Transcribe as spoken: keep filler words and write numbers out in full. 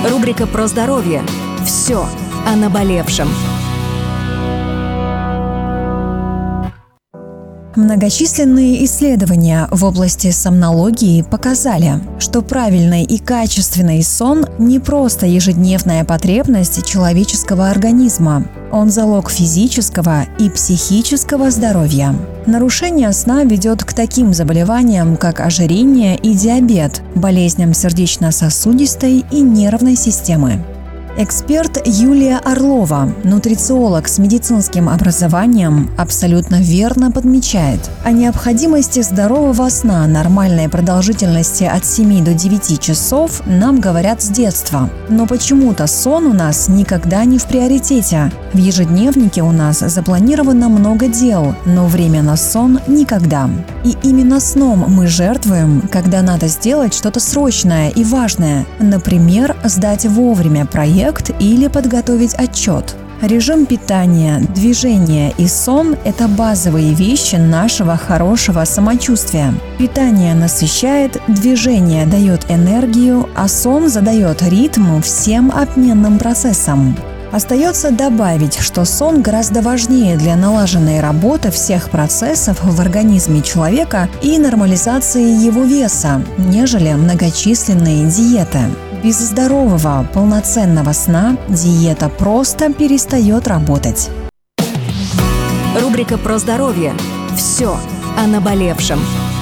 Рубрика про здоровье. Все о наболевшем. Многочисленные исследования в области сомнологии показали, что правильный и качественный сон не просто ежедневная потребность человеческого организма. Он залог физического и психического здоровья. Нарушение сна ведет к таким заболеваниям, как ожирение и диабет, болезням сердечно-сосудистой и нервной системы. Эксперт Юлия Орлова, нутрициолог с медицинским образованием, абсолютно верно подмечает: о необходимости здорового сна нормальной продолжительности от семи до девяти часов нам говорят с детства. Но почему-то сон у нас никогда не в приоритете. В ежедневнике у нас запланировано много дел, но время на сон никогда. И именно сном мы жертвуем, когда надо сделать что-то срочное и важное. Например, сдать вовремя проект или подготовить отчет. Режим питания, движение и сон – это базовые вещи нашего хорошего самочувствия. Питание насыщает, движение дает энергию, а сон задает ритм всем обменным процессам. Остается добавить, что сон гораздо важнее для налаженной работы всех процессов в организме человека и нормализации его веса, нежели многочисленные диеты. Без здорового, полноценного сна диета просто перестает работать. Рубрика про здоровье. Все о наболевшем.